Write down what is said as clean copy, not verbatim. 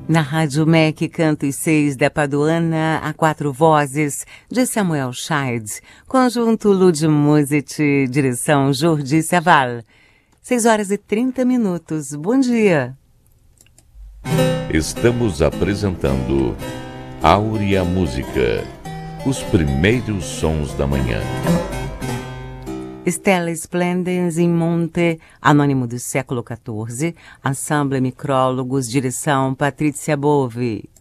Na Rádio MEC, Cantos 6 da Paduana, a quatro vozes, de Samuel Scheid, conjunto Lud Music, direção Jordi Saval. 6h30. Bom dia. Estamos apresentando Áurea Música, os primeiros sons da manhã. Stella Splendens in Monte, anônimo do século XIV, Ensemble Micrólogos, direção Patrícia Bove.